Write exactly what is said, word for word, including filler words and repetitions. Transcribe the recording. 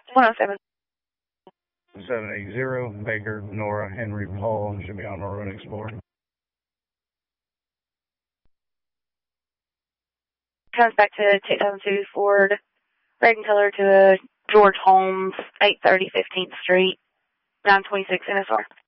one oh seven. seven eight zero, Baker, Nora, Henry, Hall, should be on our Road Explorer. Comes back to two thousand two Ford, red in color to George Holmes, eight thirty fifteenth Street, nine twenty-six N S R.